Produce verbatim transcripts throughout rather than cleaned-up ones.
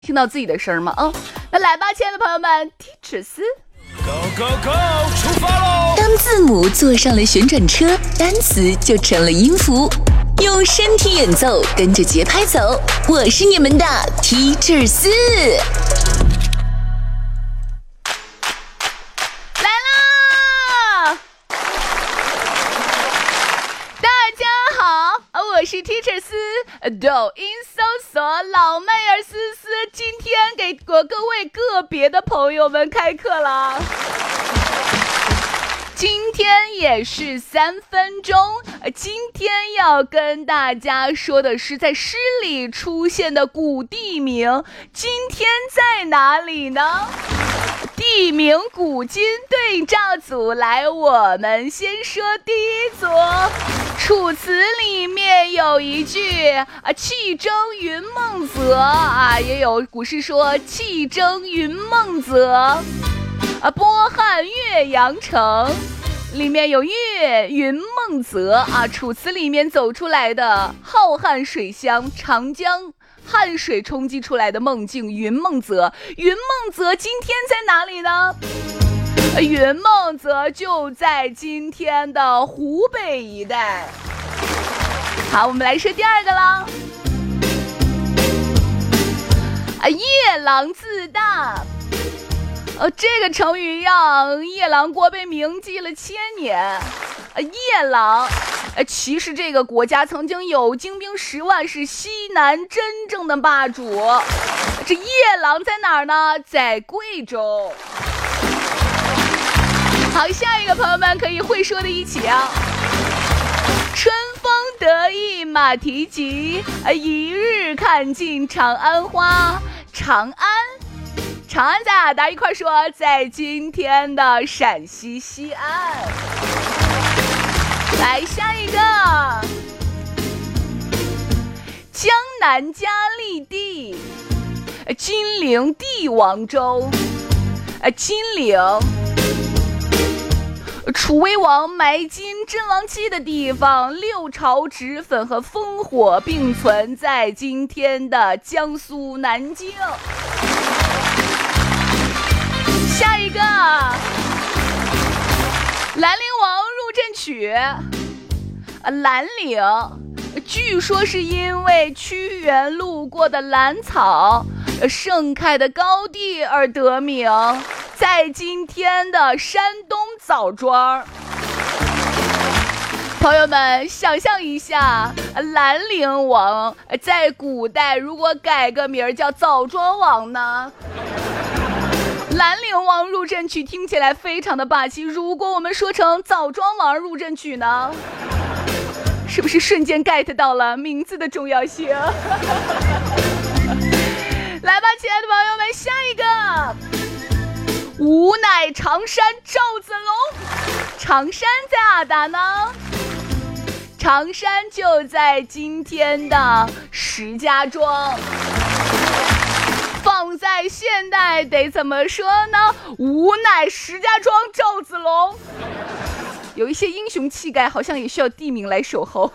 听到自己的声吗？啊，那来吧，亲爱的朋友们 ，Teacher 斯 ，Go Go Go， 出发喽！ 当字母坐上了旋转车，单词就成了音符。用身体演奏，跟着节拍走。我是你们的 Teacher 斯。 来啦！大家好，我是 Teacher 斯，抖音搜索老妹儿思思，今天给我各位个别的朋友们开课了。今天也是三分钟，今天要跟大家说的是在诗里出现的古地名，今天在哪里呢？地名古今对照组，来，我们先说第一组。楚辞里面有一句啊，气蒸云梦泽啊，也有古诗说气蒸云梦泽啊，波撼岳阳城里面有岳云梦泽啊，楚辞里面走出来的浩瀚水乡，长江汉水冲击出来的梦境云梦泽。云梦泽今天在哪里呢？云梦泽就在今天的湖北一带。好，我们来说第二个啦。啊，夜郎自大。呃，这个成语让夜郎国被铭记了千年。呃，夜郎，呃，其实这个国家曾经有精兵十万，是西南真正的霸主。这夜郎在哪儿呢？在贵州。好，下一个朋友们可以会说的一起啊。春风得意马蹄疾，一日看尽长安花。长安。长安在哪？大家一块说，在今天的陕西西安。来下一个，江南嘉利地，金陵帝王州。金陵，楚威王埋金阵亡期的地方，六朝脂粉和烽火并存，在今天的江苏南京。下一个，兰陵王入阵曲。兰陵据说是因为屈原路过的兰草盛开的高地而得名，在今天的山东枣庄。朋友们想象一下，兰陵王在古代如果改个名叫枣庄王呢？兰陵王入阵曲听起来非常的霸气，如果我们说成枣庄王入阵曲呢？是不是瞬间 get 到了名字的重要性？来吧，亲爱的朋友们，下一个，吾乃常山赵子龙。常山在哪打呢？常山就在今天的石家庄。放在现代得怎么说呢？吾乃石家庄赵子龙。有一些英雄气概，好像也需要地名来守候。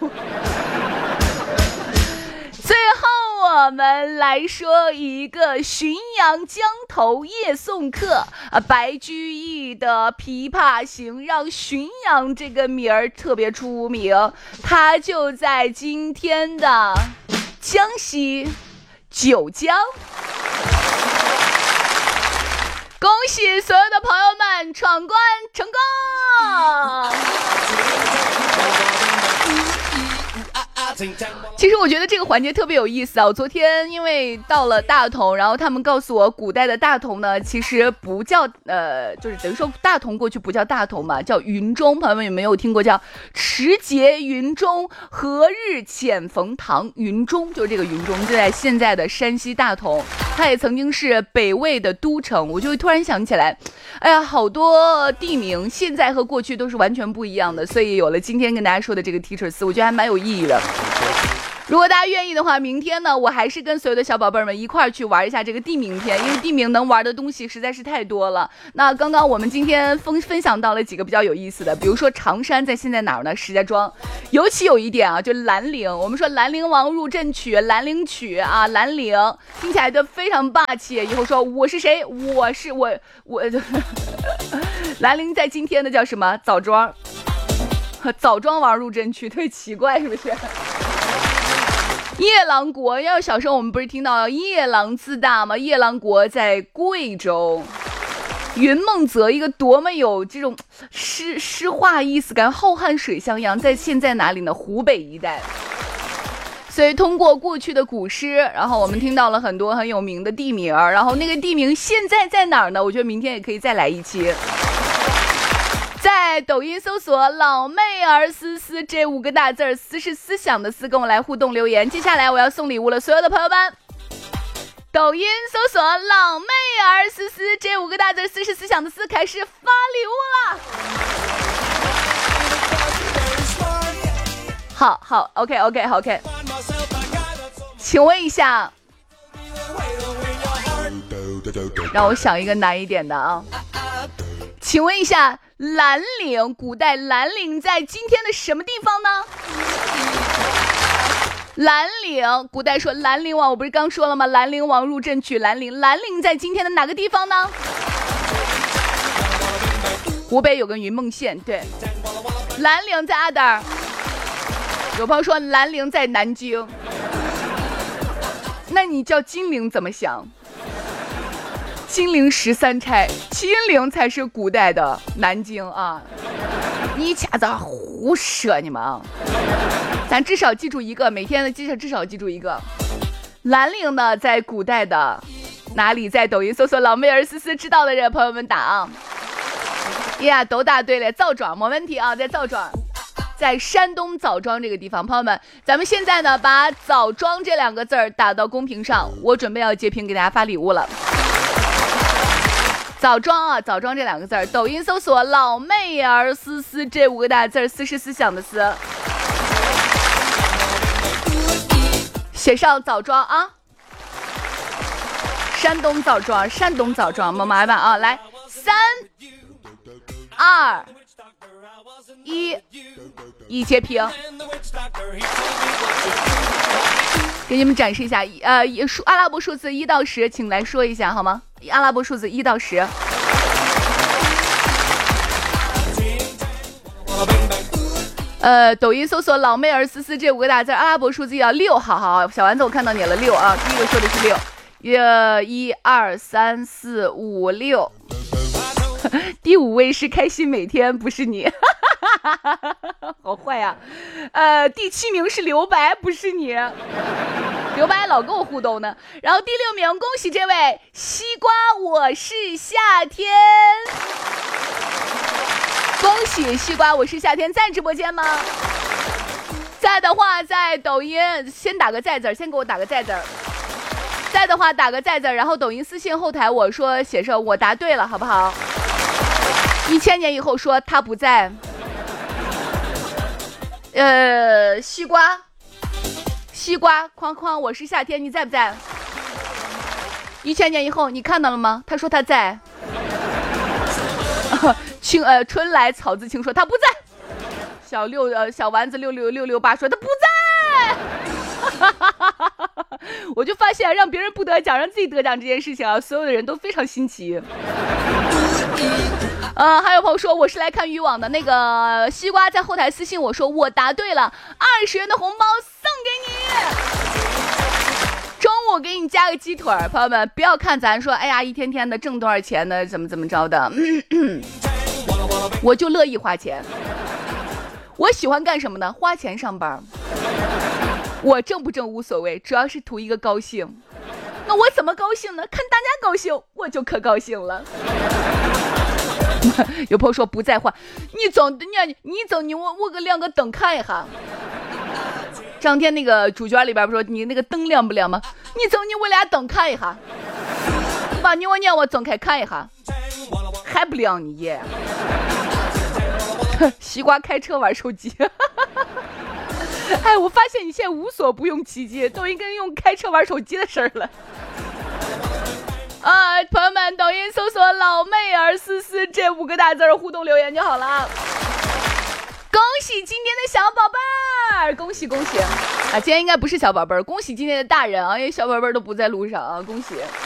最后我们来说一个浔阳江头夜送客啊，白居易的《琵琶行》让浔阳这个名儿特别出名，它就在今天的江西九江。恭喜所有的朋友们闯关成功！其实我觉得这个环节特别有意思啊！我昨天因为到了大同，然后他们告诉我，古代的大同呢，其实不叫呃，就是等于说大同过去不叫大同嘛，叫云中。朋友们有没有听过叫持节云中，何日遣冯唐？云中就是这个云中，就在现在的山西大同，它也曾经是北魏的都城。我就突然想起来，哎呀，好多地名现在和过去都是完全不一样的，所以有了今天跟大家说的这个 Teacher 四，我觉得还蛮有意义的。 如果大家愿意的话，明天呢，我还是跟所有的小宝贝们一块儿去玩一下这个地名篇，因为地名能玩的东西实在是太多了。那刚刚我们今天分分享到了几个比较有意思的，比如说常山在现在哪儿呢？石家庄。尤其有一点啊，就兰陵，我们说兰陵王入阵曲、兰陵曲啊，兰陵听起来就非常霸气。以后说我是谁？我是我我，兰陵在今天的叫什么？枣庄。枣庄王入阵曲，特别奇怪，是不是？夜郎国，要小时候我们不是听到夜郎自大吗？夜郎国在贵州。云梦泽，一个多么有这种诗诗化意思感，浩瀚水相扬，在现在哪里呢？湖北一带。所以通过过去的古诗，然后我们听到了很多很有名的地名，然后那个地名现在在哪儿呢？我觉得明天也可以再来一期。在抖音搜索老妹儿思思这五个大字儿，思是思想的思，跟我来互动留言。接下来我要送礼物了，所有的朋友们，抖音搜索老妹儿思思这五个大字儿，思是思想的思，开始发礼物了。好好 OK OK OK， 请问一下，让我想一个难一点的啊，请问一下，兰陵，古代兰陵在今天的什么地方呢？兰陵，古代说兰陵王，我不是刚说了吗？兰陵王入阵曲，兰陵，兰陵在今天的哪个地方呢？湖北有个云梦县，对。兰陵在阿达尔，有朋友说兰陵在南京，那你叫金陵怎么想？金陵十三钗，金陵才是古代的南京啊！你掐子胡说你们啊！咱至少记住一个，每天的至少至少记住一个。兰陵呢，在古代的哪里？在抖音搜索老妹儿思思，知道的人朋友们打啊！呀，都答对了，枣庄没问题啊，在枣庄，在山东枣庄这个地方，朋友们，咱们现在呢把枣庄这两个字儿打到公屏上，我准备要截屏给大家发礼物了。枣庄啊，枣庄这两个字儿，抖音搜索老妹儿思思这五个大字儿，思是思想的思，写上枣庄啊，山东枣庄，山东枣庄，么麻烦啊，来，三二一，一截屏，给你们展示一下，呃，数阿拉伯数字一到十，请来说一下好吗？阿拉伯数字一到十。呃，抖音搜索老妹儿思思这五个大字，阿拉伯数字要六，好好好，小丸子我看到你了，六啊，第一个说的是六，呃，一二三四五六，第五位是开心每天，不是你，好坏呀、啊，呃，第七名是留白，不是你，留白老跟我互动呢，然后第六名，恭喜这位西瓜，我是夏天。恭喜西瓜，我是夏天，在直播间吗？在的话，在抖音先打个在字，先给我打个在字。在的话打个在字，然后抖音私信后台我说写上我答对了，好不好？一千年以后说他不在。呃，西瓜，西瓜框框，我是夏天，你在不在？一千年以后你看到了吗？他说他在。青呃春来草自青说他不在，小六呃小丸子六六六六八说他不在，我就发现让别人不得奖让自己得奖这件事情啊，所有的人都非常新奇。呃，还有朋友说我是来看渔网的，那个西瓜在后台私信我说我答对了，二十元的红包送给你。中午给你加个鸡腿，朋友们不要看咱说哎呀一天天的挣多少钱呢，怎么怎么着的。咳咳，我就乐意花钱，我喜欢干什么呢？花钱上班，我挣不挣无所谓，主要是图一个高兴。那我怎么高兴呢？看大家高兴，我就可高兴了。有朋友说不在话，你总你你总你我我个亮个灯看一下。这两天那个主角里边不说你那个灯亮不亮吗？你总你我俩灯看一下，把你我娘我总开看一下，还不亮你耶。西瓜开车玩手机。 哎，我发现你现在无所不用其极，都应该用开车玩手机的事儿了。啊，朋友们，抖音搜索老妹儿思思这五个大字互动留言就好了。恭喜今天的小宝贝儿，恭喜恭喜啊！今天应该不是小宝贝儿，恭喜今天的大人啊，因为小宝贝儿都不在路上啊，恭喜。